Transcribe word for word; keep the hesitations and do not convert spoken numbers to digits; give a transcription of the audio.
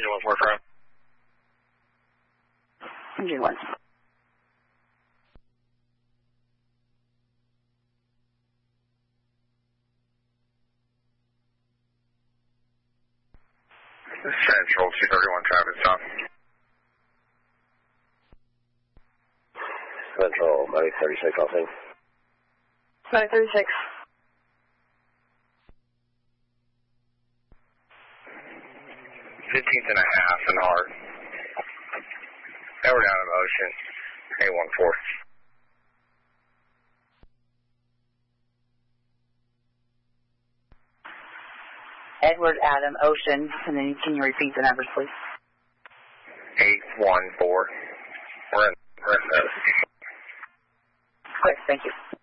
Engine one four five. Engine one. Central two thirty-one traffic stop. Central ninety thirty-six, I'll see. ninety thirty-six. fifteenth and a half and hard. Now we're down in motion. A one four. Edward Adam Ocean, and then can you repeat the numbers, please? eight one four. We're in, we're in there. Quick, thank you.